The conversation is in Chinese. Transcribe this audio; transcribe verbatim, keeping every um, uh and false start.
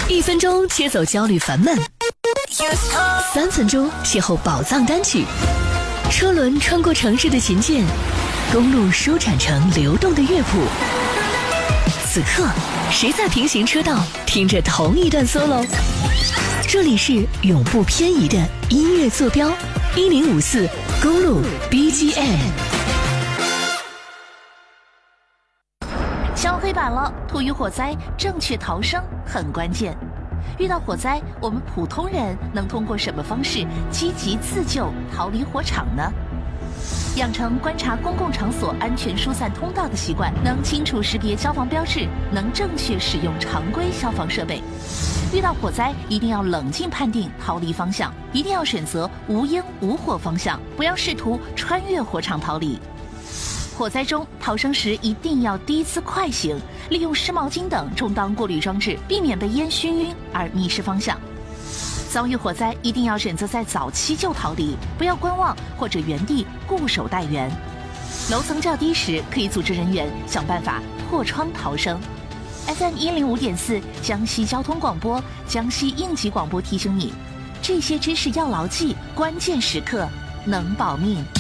一分钟切走焦虑烦闷，三分钟邂逅宝藏单曲。车轮穿过城市的琴键，公路舒展成流动的乐谱。此刻，谁在平行车道听着同一段 solo？ 这里是永不偏移的音乐坐标，一零五四公路 B G M。 敲黑板了，突遇火灾，正确逃生很关键。遇到火灾，我们普通人能通过什么方式积极自救，逃离火场呢？养成观察公共场所安全疏散通道的习惯，能清楚识别消防标志，能正确使用常规消防设备。遇到火灾，一定要冷静判定逃离方向，一定要选择无烟无火方向，不要试图穿越火场逃离。火灾中逃生时一定要低姿快行，利用湿毛巾等充当过滤装置，避免被烟熏晕而迷失方向。遭遇火灾一定要选择在早期就逃离，不要观望或者原地固守待援。楼层较低时，可以组织人员想办法破窗逃生。F M 一零五点四江西交通广播、江西应急广播提醒你，这些知识要牢记，关键时刻能保命。